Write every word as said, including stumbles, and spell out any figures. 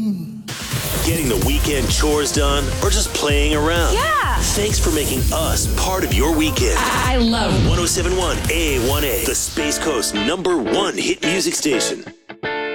Getting the weekend chores done or just playing around. Yeah. Thanks for making us part of your weekend. I love one oh seven point one A one A, the Space Coast number one hit music station.